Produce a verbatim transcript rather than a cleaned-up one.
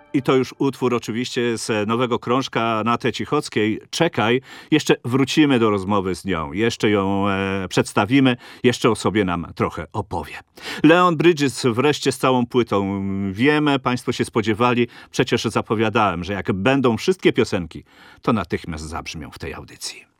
I to już utwór oczywiście z nowego krążka Naty Cichockiej. Czekaj, jeszcze wrócimy do rozmowy z nią. Jeszcze ją e, przedstawimy, jeszcze o sobie nam trochę opowie. Leon Bridges wreszcie z całą płytą. Wiemy, państwo się spodziewali, przecież zapowiadałem, że jak będą wszystkie piosenki, to natychmiast zabrzmią w tej audycji.